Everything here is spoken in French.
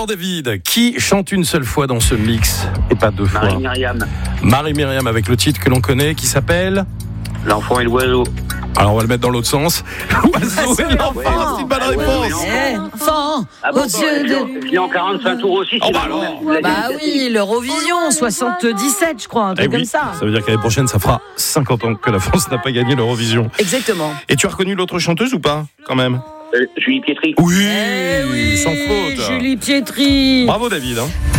Alors David, qui chante une seule fois dans ce mix et pas deux fois? Marie-Myriam. Marie-Myriam avec le titre que l'on connaît qui s'appelle L'enfant et l'oiseau. Alors on va le mettre dans l'autre sens. L'oiseau et l'enfant, ouais. c'est une bonne réponse. Enfant, Ah bon, aux yeux de... je l'ai en 45 tours aussi. Oh, c'est bah la alors. même, vous l'avez Bah dit. oui, l'Eurovision 77, je crois, un Eh truc oui, comme ça. ça veut dire qu'année prochaine, ça fera 50 ans que la France n'a pas gagné l'Eurovision. Exactement. Et tu as reconnu l'autre chanteuse ou pas, quand même? Julie Pietri. Oui, Eh oui, sans faute. Julie Pietri. Bravo David.